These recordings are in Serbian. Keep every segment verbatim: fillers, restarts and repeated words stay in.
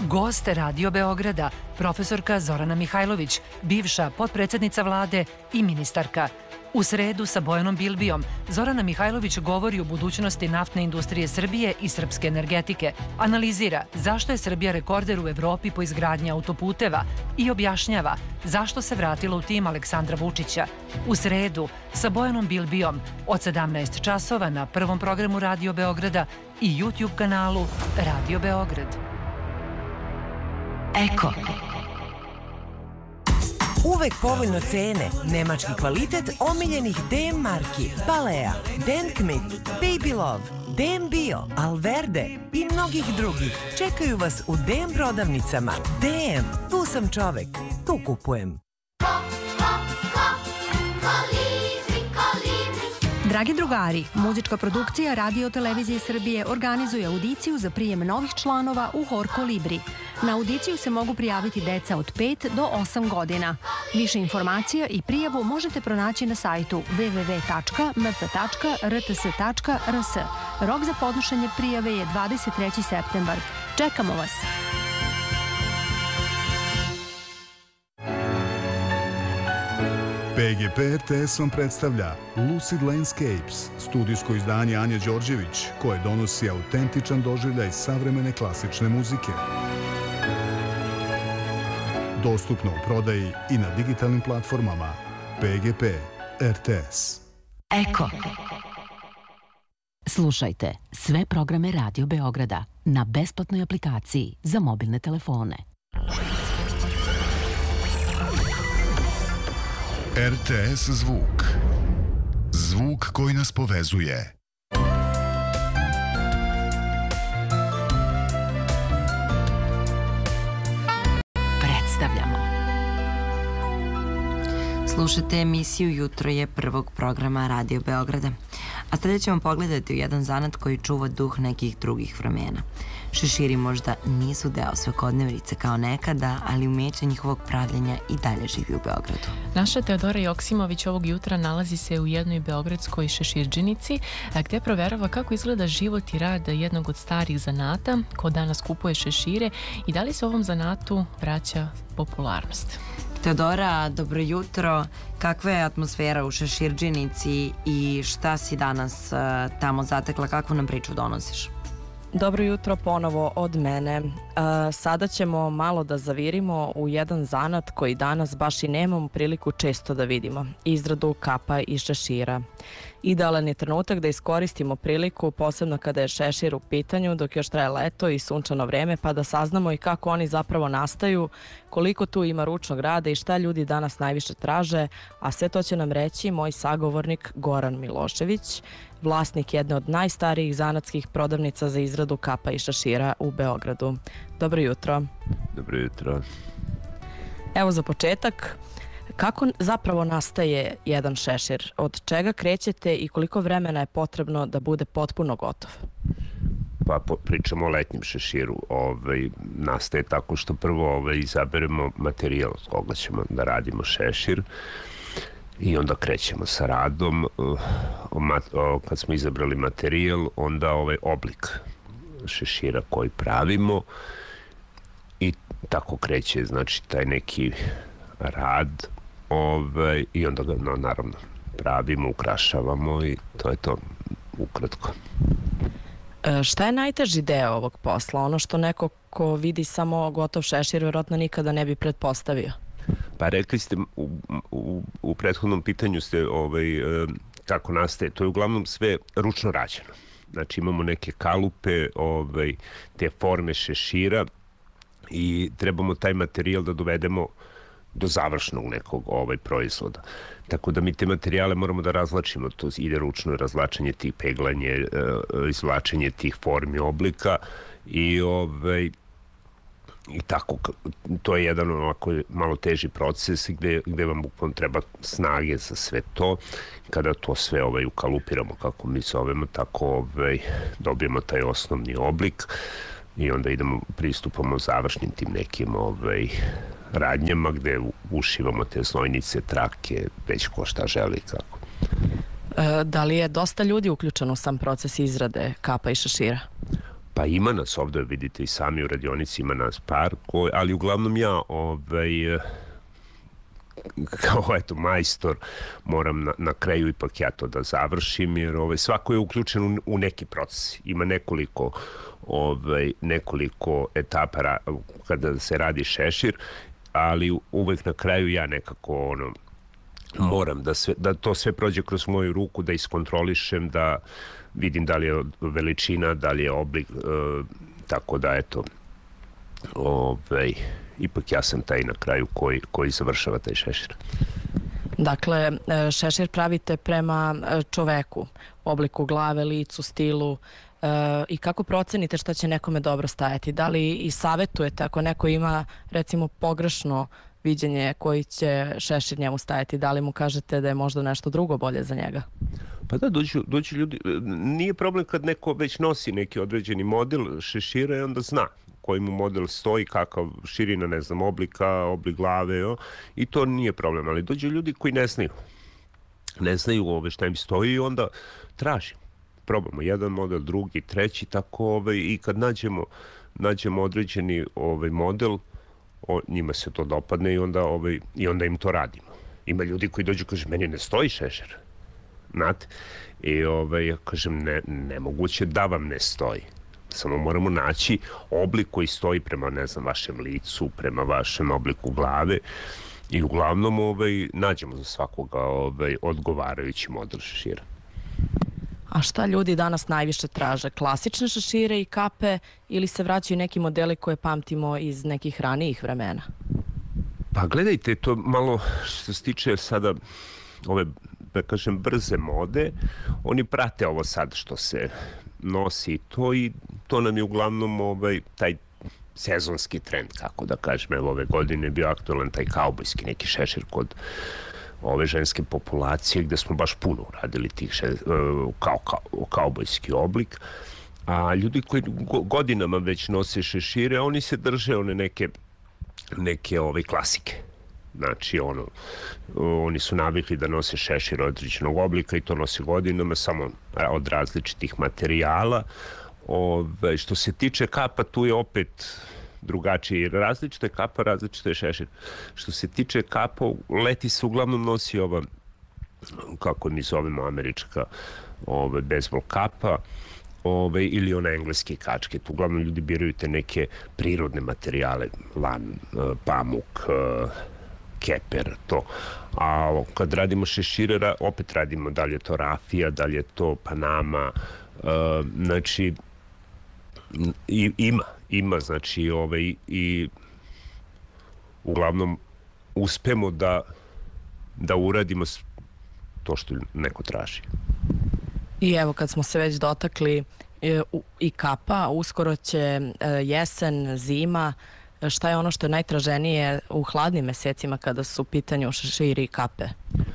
Gost Radio Beograda, profesorka Zorana Mihajlović, bivša potpredsednica vlade i ministarka. U sredu sa Bojanom Bilbijom Zorana Mihajlović govori o budućnosti naftne industrije Srbije i srpske energetike, analizira zašto je Srbija rekorder u Evropi po izgradnji autoputeva i objašnjava zašto se vratila u tim Aleksandra Vučića. U sredu sa Bojanom Bilbijom od sedamnaest časova na prvom programu Radio Beograda i YouTube kanalu Radio Beograd. Eko. Uvek povoljno cene, nemački kvalitet omiljenih D M marki, Balea, Denkmit, Baby Love, D M Bio, Alverde i mnogih drugih. Čekaju vas u D M prodavnicama. D M, tu sam čovek, tu kupujem. Dragi drugari, muzička produkcija Radio Televizije Srbije organizuje audiciju za prijem novih članova u Hor Kolibri. Na audiciju se mogu prijaviti deca od pet do osam godina. Više informacija i prijavu možete pronaći na sajtu w w w tačka m p tačka r t s tačka r s. Rok za podnošenje prijave je dvadeset treći septembar. Čekamo vas! P G P R T S vam predstavlja Lucid Landscapes, studijsko izdanje Anje Đorđević, koje donosi autentičan doživljaj savremene klasične muzike. Dostupno u prodaji i na digitalnim platformama. P G P R T S. Eko. Slušajte sve programe Radio Beograda na besplatnoj aplikaciji za mobilne telefone. R T S zvuk. Zvuk koji nas povezuje. Predstavljamo. Slušate emisiju Jutro je prvog programa Radio Beograda. A sada ćemo pogledati u jedan zanat koji čuva duh nekih drugih vremena. Šeširi možda nisu deo svakodnevnice kao nekada, ali umeće njihovog pravljenja i dalje živi u Beogradu. Naša Teodora Joksimović ovog jutra nalazi se u jednoj beogradskoj šeširđinici, gde proverava kako izgleda život i rad jednog od starih zanata, ko danas kupuje šešire i da li se ovom zanatu vraća popularnost. Teodora, dobro jutro. Kakva je atmosfera u šeširđinici i šta si danas uh, tamo zatekla? Kakvu nam priču donosiš? Dobro jutro ponovo od mene. Uh, sada ćemo malo da zavirimo u jedan zanat koji danas baš i nemamo priliku često da vidimo. Izradu kapa i šešira. Idealan je trenutak da iskoristimo priliku, posebno kada je šešir u pitanju, dok još traje leto i sunčano vreme, pa da saznamo i kako oni zapravo nastaju, koliko tu ima ručnog rada i šta ljudi danas najviše traže, a sve to će nam reći moj sagovornik Goran Milošević, vlasnik jedne od najstarijih zanatskih prodavnica za izradu kapa i šešira u Beogradu. Dobro jutro. Dobro jutro. Evo za početak, kako zapravo nastaje jedan šešir? Od čega krećete i koliko vremena je potrebno da bude potpuno gotov? Pa po, pričamo o letnjem šeširu. Ovaj, nastaje tako što prvo ovaj, izaberemo materijal s koga ćemo da radimo šešir i onda krećemo sa radom. O, o, kad smo izabrali materijal, onda ovaj oblik šešira koji pravimo i tako kreće, znači taj neki rad ovaj, i onda ga no, naravno pravimo, ukrašavamo i to je to ukratko. E, šta je najteži deo ovog posla? Ono što neko ko vidi samo gotov šešir vjerojatno nikada ne bi pretpostavio. Pa rekli ste u, u, u prethodnom pitanju ste ovaj, kako nastaje, to je uglavnom sve ručno rađeno. Znači imamo neke kalupe, ovaj, te forme šešira i trebamo taj materijal da dovedemo do završnog nekog ovaj proizvoda. Tako da mi te materijale moramo da razlačimo, to ide ručno razlačenje tih peglanje, izvlačenje tih formi oblika i ovaj i tako, to je jedan onako malo teži proces gde, gde vam bukvalno treba snage za sve to. Kada to sve ovaj ukalupiramo, kako mi zovemo, tako ovaj dobijemo taj osnovni oblik i onda idemo, pristupamo završnim tim nekim ovaj radnjama gde ušivamo te znojnice, trake, već ko šta želi kako. E, da li je dosta ljudi uključeno u sam proces izrade kapa i šešira? Pa ima nas ovdje, vidite i sami u radionici, ima nas par, koji, ali uglavnom ja ovaj, kao eto majstor moram na, na kraju ipak ja to da završim, jer ovaj, svako je uključen u, u neki proces. Ima nekoliko, ovaj, nekoliko etapa ra, kada se radi šešir, ali uvek na kraju ja nekako ono, moram da, sve, da to sve prođe kroz moju ruku, da iskontrolišem, da vidim da li je veličina, da li je oblik, e, tako da eto, ovaj, ipak ja sam taj na kraju koji, koji završava taj šešir. Dakle, šešir pravite prema čoveku, obliku glave, licu, stilu, e, i kako procenite šta će nekome dobro stajati? Da li i savjetujete ako neko ima recimo pogrešno viđenje koji će šešir njemu stajati, da li mu kažete da je možda nešto drugo bolje za njega? Pa da, dođu, dođu ljudi, nije problem kad neko već nosi neki određeni model šešira i onda zna koji mu model stoji, kakav širina, ne znam, oblika, oblik glave, jo, i to nije problem, ali dođu ljudi koji ne znaju, ne znaju ove šta im stoji i onda tražimo, probamo jedan model, drugi, treći, tako ove, i kad nađemo, nađemo određeni ovaj model, o, njima se to dopadne i onda, ovaj, i onda im to radimo. Ima ljudi koji dođu i kaže, meni ne stoji šešir, znate, i ovaj, ja kažem, ne, nemoguće da vam ne stoji. Samo moramo naći oblik koji stoji prema, ne znam, vašem licu, prema vašem obliku glave i uglavnom ovaj, nađemo za svakoga ovaj, odgovarajući model šešira. A šta ljudi danas najviše traže? Klasične šešire i kape ili se vraćaju neki modeli koje pamtimo iz nekih ranijih vremena? Pa gledajte, to malo što se tiče sada ove, da kažem, brze mode, oni prate ovo sad što se nosi to i to nam je uglavnom ovaj, taj sezonski trend, kako da kažem. Evo ove godine je bio aktualan taj kaubojski neki šešir kod ove ženske populacije gde smo baš puno uradili tih še, kao, kao, kaubojski oblik. A ljudi koji godinama već nose šešire, oni se drže one neke, neke ove klasike. Znači, ono, oni su navikli da nose šešir određenog oblika i to nose godinama, samo od različitih materijala. Ove, što se tiče kapa, tu je opet drugačije, jer različita je kapa, različita je šešir. Što se tiče kapa, leti se uglavnom nosi ova, kako mi zovemo, američka ove, bejzbol kapa, ove, ili ona engleske kačket. Uglavnom ljudi biraju te neke prirodne materijale, lan, pamuk, keper, to. A kad radimo šešire, opet radimo da li je to rafija, da li je to panama, uh, znači i, ima, ima, znači ovaj, i uglavnom uspemo da, da uradimo to što neko traži. I evo kad smo se već dotakli i kapa, uskoro će jesen, zima, šta je ono što je najtraženije u hladnim mesecima kada su u pitanju šeširi i kape?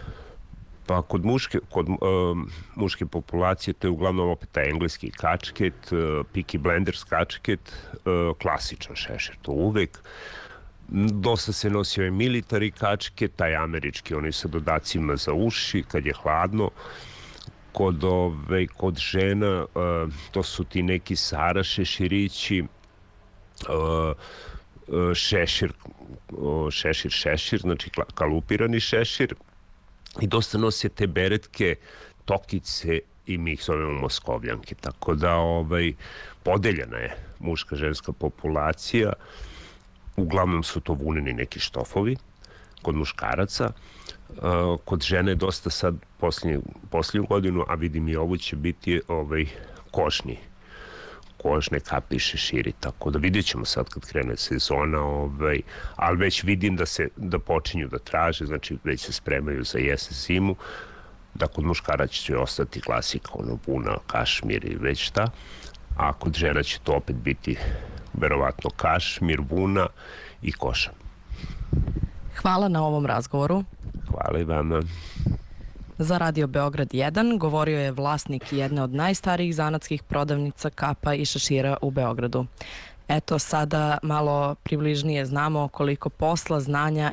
Pa kod muške, kod, uh, muške populacije to je uglavnom opet taj engleski kačket, uh, Peaky Blinders kačket, uh, klasičan šešir, to uvek. Dosta se nosi ovaj military kačket, taj američki, oni sa dodacima za uši, kad je hladno. Kod, ove, kod žena, uh, to su ti neki Sara šeširići, uh, šešir, šešir, šešir, znači kalupirani šešir, i dosta nose te beretke, tokice i mi ih zovemo moskovljanke, tako da ovaj, podeljena je muška ženska populacija, uglavnom su to vuneni neki štofovi kod muškaraca, kod žene dosta sad posljednju, posljednju godinu, a vidim i ovu će biti ovaj, kožni kožne kape i šeširi, tako da vidjet ćemo sad kad krene sezona, ovaj, ali već vidim da se da počinju da traže, znači već se spremaju za jesen, zimu, da kod muškaraca će ostati klasika, ono, vuna, kašmir i već šta, a kod žena će to opet biti verovatno kašmir, vuna i koša. Hvala na ovom razgovoru. Hvala i vama. Za Radio Beograd jedan govorio je vlasnik jedne od najstarijih zanatskih prodavnica kapa i šešira u Beogradu. Eto, sada malo približnije znamo koliko posla, znanja